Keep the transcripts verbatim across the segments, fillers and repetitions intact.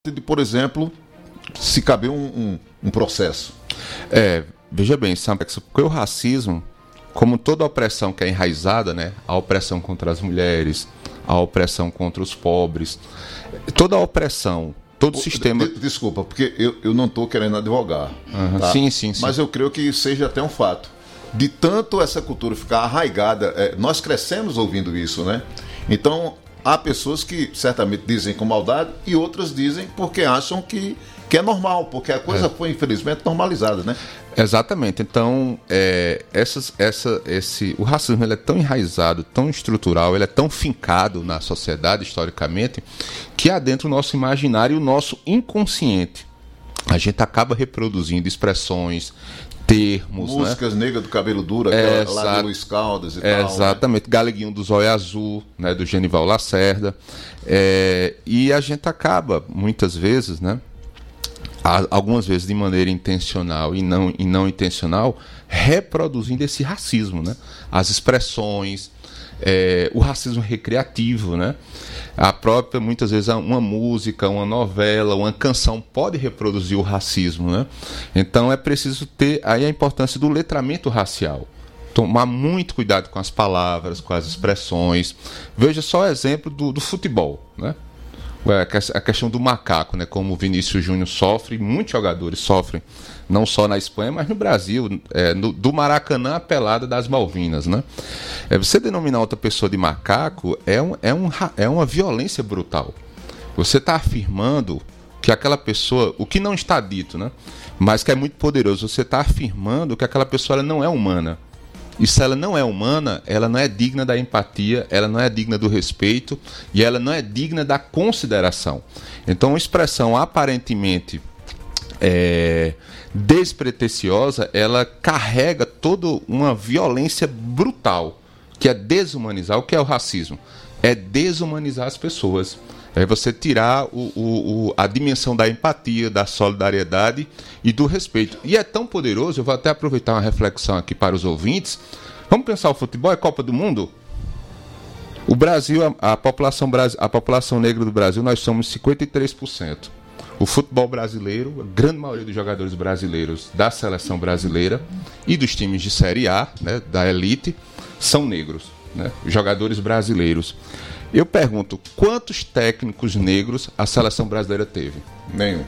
de, por exemplo, se caber um, um, um processo. É, veja bem, porque o racismo, como toda opressão que é enraizada, né, a opressão contra as mulheres, a opressão contra os pobres, toda a opressão, todo o sistema... Desculpa, porque eu, eu não estou querendo advogar. Uhum. Tá? Sim, sim, sim. Mas eu creio que seja até um fato. De tanto essa cultura ficar arraigada, é, nós crescemos ouvindo isso, né? Então, há pessoas que certamente dizem com maldade e outras dizem porque acham que, que é normal, porque a coisa é. foi, infelizmente, normalizada, né? Exatamente. Então, é, essas, essa, esse, o racismo ele é tão enraizado, tão estrutural, ele é tão fincado na sociedade, historicamente, que adentra o nosso imaginário e o nosso inconsciente. A gente acaba reproduzindo expressões, termos, músicas, né? Negras do Cabelo Duro, é, aquela lá de Luiz Caldas e é, tal. Exatamente, né? Galeguinho do Zóio Azul, né? Do Genival Lacerda. É, e a gente acaba, muitas vezes, né? Algumas vezes de maneira intencional e não, e não intencional, reproduzindo esse racismo, né? As expressões, é, o racismo recreativo, né? A própria, muitas vezes, uma música, uma novela, uma canção pode reproduzir o racismo, né? Então é preciso ter aí a importância do letramento racial. Tomar muito cuidado com as palavras, com as expressões. Veja só o exemplo do, do futebol, né? A questão do macaco, né? Como o Vinícius Júnior sofre, muitos jogadores sofrem, não só na Espanha, mas no Brasil, é, no, do Maracanã à pelada das Malvinas, né? É, você denominar outra pessoa de macaco é, um, é, um, é uma violência brutal. Você está afirmando que aquela pessoa, o que não está dito, né? Mas que é muito poderoso, você está afirmando que aquela pessoa ela não é humana. E se ela não é humana, ela não é digna da empatia, ela não é digna do respeito e ela não é digna da consideração. Então, uma expressão aparentemente é, despretensiosa, ela carrega toda uma violência brutal, que é desumanizar. O que é o racismo? É desumanizar as pessoas. É você tirar o, o, o, a dimensão da empatia, da solidariedade e do respeito. E é tão poderoso, eu vou até aproveitar uma reflexão aqui para os ouvintes. Vamos pensar, o futebol é Copa do Mundo? O Brasil, a, a, população, a população negra do Brasil, nós somos cinquenta e três por cento. O futebol brasileiro, a grande maioria dos jogadores brasileiros da seleção brasileira e dos times de Série A, né, da elite, são negros, né, jogadores brasileiros. Eu pergunto, quantos técnicos negros a seleção brasileira teve? Nenhum.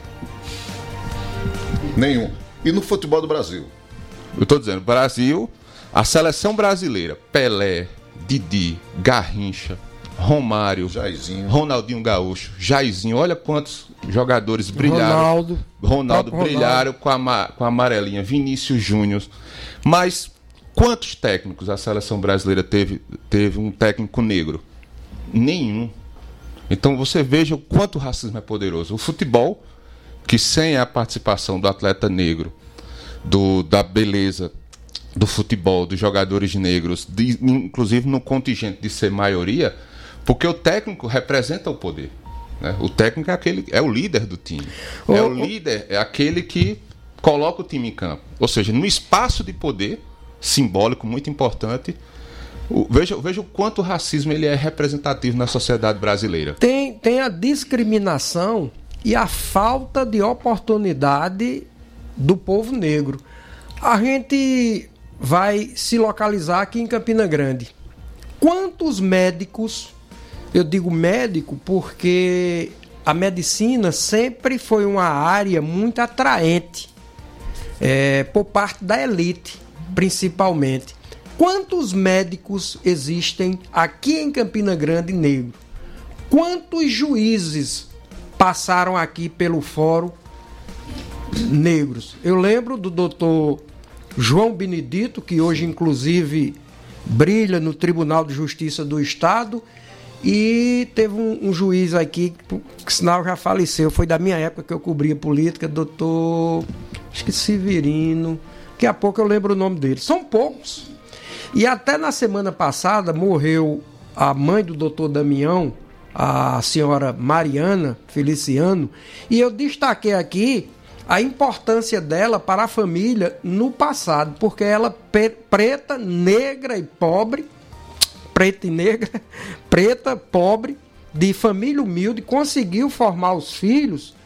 Nenhum. E no futebol do Brasil? Eu estou dizendo, Brasil, a seleção brasileira, Pelé, Didi, Garrincha, Romário, Jairzinho, Ronaldinho Gaúcho, Jairzinho, olha quantos jogadores brilharam. Ronaldo. Ronaldo brilharam Ronaldo. Com, a, com a amarelinha, Vinícius Júnior. Mas quantos técnicos a seleção brasileira teve, teve um técnico negro? Nenhum. Então você veja o quanto o racismo é poderoso. O futebol, que sem a participação do atleta negro, do, da beleza do futebol, dos jogadores negros, de, inclusive no contingente de ser maioria, porque o técnico representa o poder, né? O técnico é, aquele, é o líder do time. É o líder, é aquele que coloca o time em campo. Ou seja, no espaço de poder simbólico muito importante. Veja, veja o quanto o racismo ele é representativo na sociedade brasileira. Tem, tem a discriminação e a falta de oportunidade do povo negro. A gente vai se localizar aqui em Campina Grande. Quantos médicos, eu digo médico porque a medicina sempre foi uma área muito atraente, é, por parte da elite, principalmente. Quantos médicos existem aqui em Campina Grande negro? Quantos juízes passaram aqui pelo fórum negros? Eu lembro do doutor João Benedito, que hoje inclusive brilha no Tribunal de Justiça do Estado, e teve um, um juiz aqui, que sinal já faleceu, foi da minha época que eu cobria política, doutor acho que Severino, daqui a pouco eu lembro o nome dele. São poucos. E até na semana passada morreu a mãe do doutor Damião, a senhora Mariana Feliciano, e eu destaquei aqui a importância dela para a família no passado, porque ela preta, negra e pobre, preta e negra, preta, pobre, de família humilde, conseguiu formar os filhos